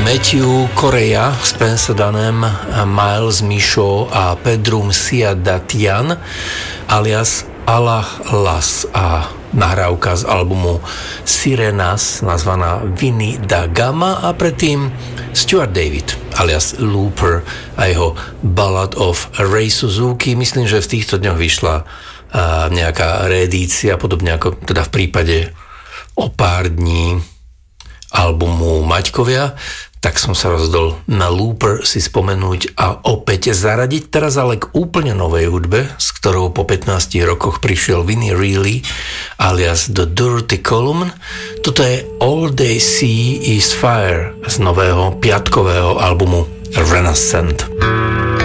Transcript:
Matthew Correa, Spencer Dunham, Miles Michaud a Pedrum Siadatian alias Allah Las a nahrávka z albumu Sirenas nazvaná Vinny da Gama a predtým Stuart David alias Looper a jeho Ballad of Ray Suzuki. Myslím, že v týchto dňoch vyšla nejaká reedícia, podobne ako teda v prípade o pár dní albumu Maťkovia, tak som sa rozhodol na Looper si spomenúť a opäť zaradiť teraz ale k úplne novej hudbe, s ktorou po 15 rokoch prišiel Vinnie Reilly alias The Dirty Column. Toto je All They See Is Fire z nového piatkového albumu Renaissance.